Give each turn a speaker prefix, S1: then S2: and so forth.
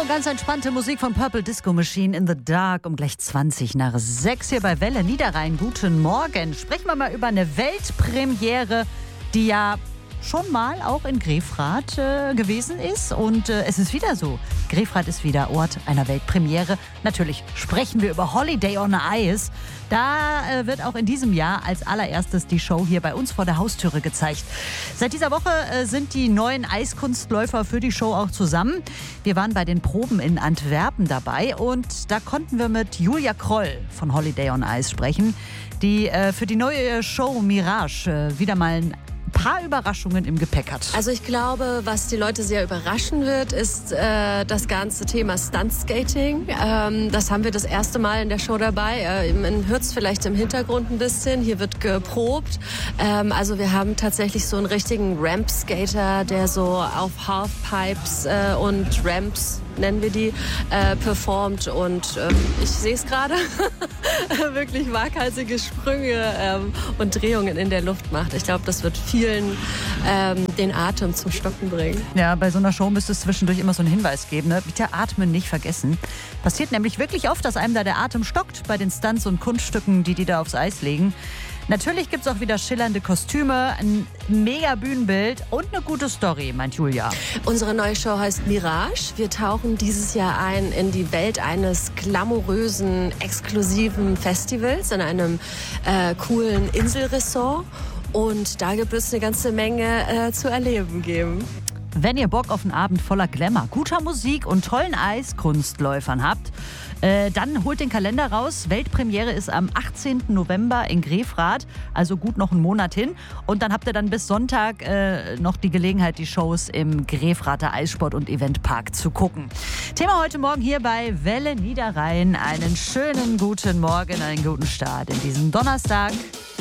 S1: Ganz entspannte Musik von Purple Disco Machine in the Dark um gleich 20 nach 6 hier bei Welle Niederrhein. Guten Morgen. Sprechen wir mal über eine Weltpremiere, die ja schon mal auch in Grefrath gewesen ist. Und es ist wieder so. Grefrath ist wieder Ort einer Weltpremiere. Natürlich sprechen wir über Holiday on Ice. Da wird auch in diesem Jahr als allererstes die Show hier bei uns vor der Haustüre gezeigt. Seit dieser Woche sind die neuen Eiskunstläufer für die Show auch zusammen. Wir waren bei den Proben in Antwerpen dabei und da konnten wir mit Julia Kroll von Holiday on Ice sprechen, die für die neue Show Mirage wieder mal ein paar Überraschungen im Gepäck hat.
S2: Also ich glaube, was die Leute sehr überraschen wird, ist das ganze Thema Stuntskating. Das haben wir das erste Mal in der Show dabei. Man hört es vielleicht im Hintergrund ein bisschen. Hier wird geprobt. Also wir haben tatsächlich so einen richtigen Ramp-Skater, der so auf Halfpipes und Ramps, nennen wir die, performt. Und ich sehe es gerade, wirklich waghalsige Sprünge und Drehungen in der Luft macht. Ich glaube, das wird vielen den Atem zum Stocken bringen.
S1: Ja, bei so einer Show müsste es zwischendurch immer so einen Hinweis geben, ne? Bitte Atmen nicht vergessen. Passiert nämlich wirklich oft, dass einem da der Atem stockt bei den Stunts und Kunststücken, die da aufs Eis legen. Natürlich gibt es auch wieder schillernde Kostüme, ein mega Bühnenbild und eine gute Story, meint Julia.
S2: Unsere neue Show heißt Mirage. Wir tauchen dieses Jahr ein in die Welt eines glamourösen, exklusiven Festivals in einem coolen Inselressort. Und da gibt es eine ganze Menge zu erleben geben.
S1: Wenn ihr Bock auf einen Abend voller Glamour, guter Musik und tollen Eiskunstläufern habt, dann holt den Kalender raus. Weltpremiere ist am 18. November in Grefrath, also gut noch einen Monat hin. Und dann habt ihr dann bis Sonntag noch die Gelegenheit, die Shows im Grefrather Eissport- und Eventpark zu gucken. Thema heute Morgen hier bei Welle Niederrhein. Einen schönen guten Morgen, einen guten Start in diesem Donnerstag.